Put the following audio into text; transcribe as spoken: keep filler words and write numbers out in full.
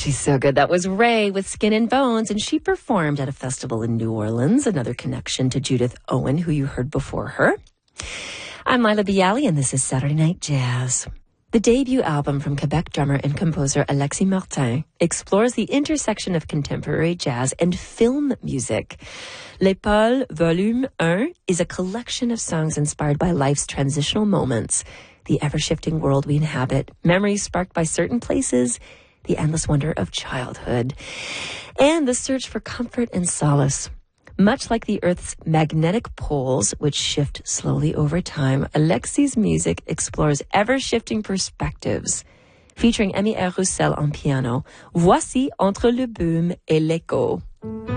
she's so good. That was Ray with Skin and Bones, and she performed at a festival in New Orleans, another connection to Judith Owen, who you heard before her. I'm Lila Bialy, and this is Saturday Night Jazz. The debut album from Quebec drummer and composer Alexis Martin explores the intersection of contemporary jazz and film music. L'Épaule Volume one is a collection of songs inspired by life's transitional moments, the ever-shifting world we inhabit, memories sparked by certain places, the endless wonder of childhood, and the search for comfort and solace. Much like the Earth's magnetic poles, which shift slowly over time, Alexis' music explores ever-shifting perspectives. Featuring Amy R. Roussel on piano, voici Entre le Boom et l'Écho.